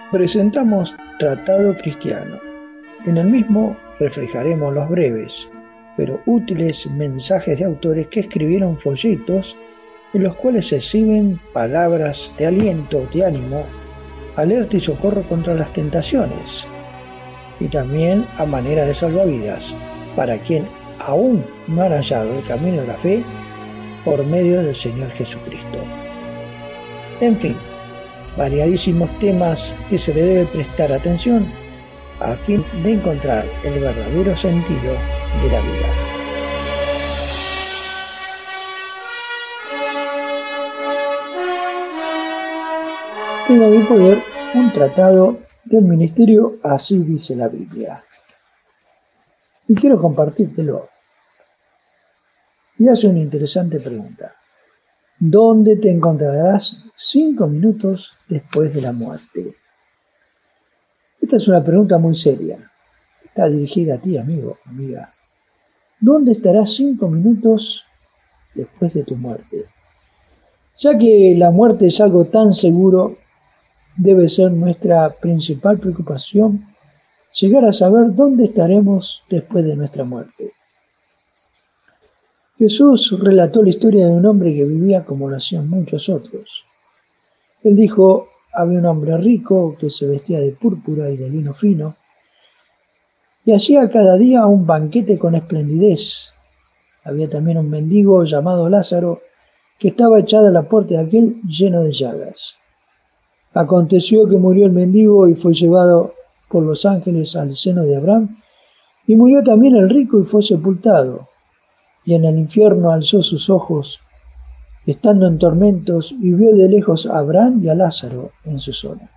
Presentamos Tratado Cristiano. En el mismo reflejaremos los breves, pero útiles mensajes de autores que escribieron folletos en los cuales se exhiben palabras de aliento, de ánimo, alerta y socorro contra las tentaciones, y también a manera de salvavidas para quien aún no han hallado el camino de la fe por medio del Señor Jesucristo. En fin, variadísimos temas que se le debe prestar atención a fin de encontrar el verdadero sentido de la vida. Tengo en mi poder un tratado del ministerio, así dice la Biblia, y quiero compartírtelo. Y hace una interesante pregunta: ¿dónde te encontrarás 5 minutos después de la muerte? Esta es una pregunta muy seria. Está dirigida a ti, amigo, amiga. ¿Dónde estarás 5 minutos después de tu muerte? Ya que la muerte es algo tan seguro, debe ser nuestra principal preocupación llegar a saber dónde estaremos después de nuestra muerte. Jesús relató la historia de un hombre que vivía como lo hacían muchos otros. Él dijo: había un hombre rico que se vestía de púrpura y de lino fino, y hacía cada día un banquete con esplendidez. Había también un mendigo llamado Lázaro, que estaba echado a la puerta de aquel lleno de llagas. Aconteció que murió el mendigo y fue llevado por los ángeles al seno de Abraham, y murió también el rico y fue sepultado. Y en el infierno alzó sus ojos, estando en tormentos, y vio de lejos a Abraham y a Lázaro en su zona.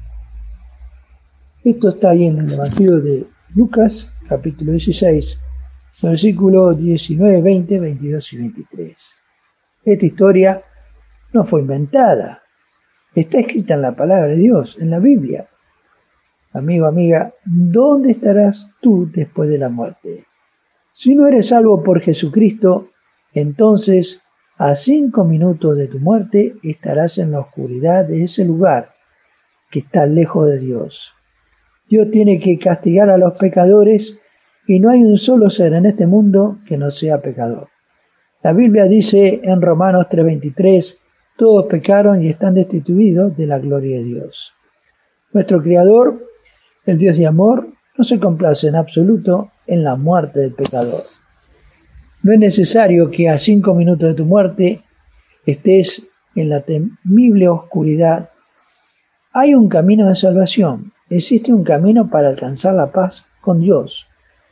Esto está ahí en el Evangelio de Lucas, capítulo 16, versículos 19, 20, 22 y 23. Esta historia no fue inventada, está escrita en la palabra de Dios, en la Biblia. Amigo, amiga, ¿dónde estarás tú después de la muerte? Si no eres salvo por Jesucristo, entonces a 5 minutos de tu muerte estarás en la oscuridad de ese lugar que está lejos de Dios. Dios tiene que castigar a los pecadores y no hay un solo ser en este mundo que no sea pecador. La Biblia dice en Romanos 3:23, todos pecaron y están destituidos de la gloria de Dios. Nuestro Creador, el Dios de amor, no se complace en absoluto en la muerte del pecador. No es necesario que a 5 minutos de tu muerte estés en la temible oscuridad. Hay un camino de salvación, existe un camino para alcanzar la paz con Dios.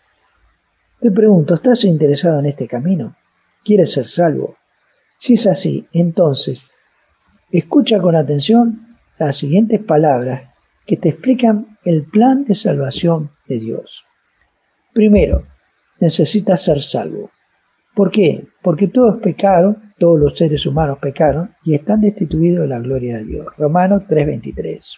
Te pregunto, ¿estás interesado en este camino? ¿Quieres ser salvo? Si es así, entonces, escucha con atención las siguientes palabras que te explican el plan de salvación de Dios. Primero, necesitas ser salvo. ¿Por qué? Porque todos pecaron, todos los seres humanos pecaron y están destituidos de la gloria de Dios. Romanos 3:23.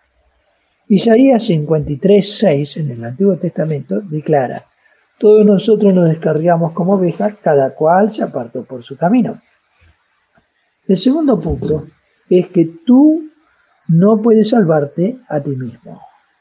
Isaías 53:6 en el Antiguo Testamento declara: todos nosotros nos descarriamos como ovejas, cada cual se apartó por su camino. El segundo punto es que tú no puedes salvarte a ti mismo.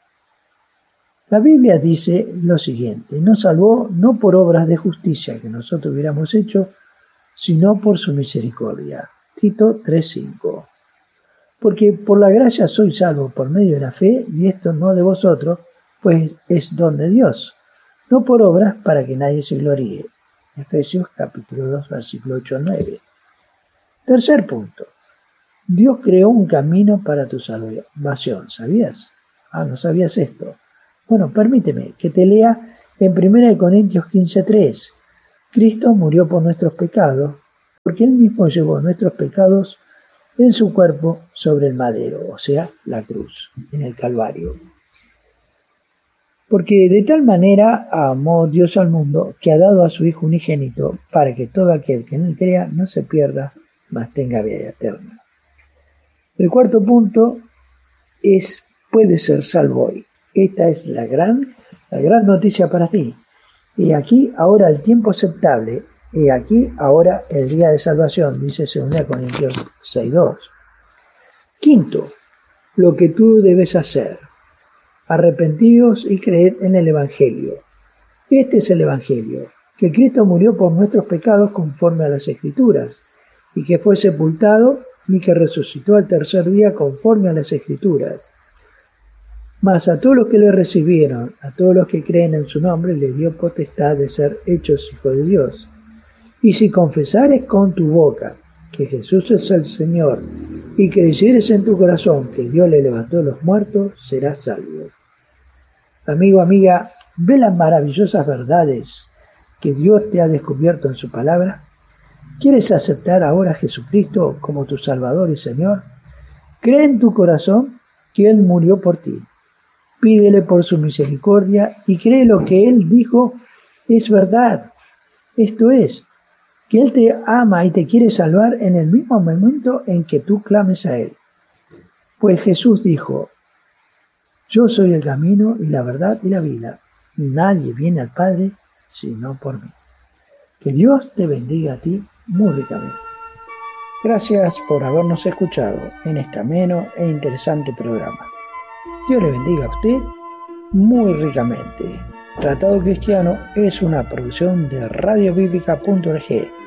La Biblia dice lo siguiente: nos salvó no por obras de justicia que nosotros hubiéramos hecho, sino por su misericordia. Tito 3:5. Porque por la gracia soy salvo por medio de la fe, y esto no de vosotros, pues es don de Dios, no por obras para que nadie se gloríe. Efesios capítulo 2, versículo 8 al 9. Tercer punto: Dios creó un camino para tu salvación. ¿Sabías? ¿No sabías esto? Bueno, permíteme que te lea en 1 Corintios 15:3. Cristo murió por nuestros pecados, porque Él mismo llevó nuestros pecados en su cuerpo sobre el madero, o sea, la cruz, en el Calvario. Porque de tal manera amó Dios al mundo, que ha dado a su Hijo unigénito, para que todo aquel que en Él crea no se pierda, mas tenga vida eterna. El cuarto punto es: puedes ser salvo hoy. Esta es la gran noticia para ti. Y aquí ahora el tiempo aceptable, y aquí ahora el día de salvación, dice 2 Corintios 6:2. Quinto, lo que tú debes hacer. Arrepentíos y creed en el Evangelio. Este es el Evangelio, que Cristo murió por nuestros pecados conforme a las Escrituras, y que fue sepultado y que resucitó al tercer día conforme a las Escrituras. Mas a todos los que le recibieron, a todos los que creen en su nombre, les dio potestad de ser hechos hijos de Dios. Y si confesares con tu boca que Jesús es el Señor, y creyeres en tu corazón que Dios le levantó de los muertos, serás salvo. Amigo, amiga, ¿ve las maravillosas verdades que Dios te ha descubierto en su palabra? ¿Quieres aceptar ahora a Jesucristo como tu Salvador y Señor? Cree en tu corazón que Él murió por ti. Pídele por su misericordia y cree lo que Él dijo es verdad. Esto es, que Él te ama y te quiere salvar en el mismo momento en que tú clames a Él. Pues Jesús dijo, yo soy el camino y la verdad y la vida. Nadie viene al Padre sino por mí. Que Dios te bendiga a ti muy ricamente. Gracias por habernos escuchado en este ameno e interesante programa. Dios le bendiga a usted muy ricamente. Tratado Cristiano es una producción de radiobiblica.org.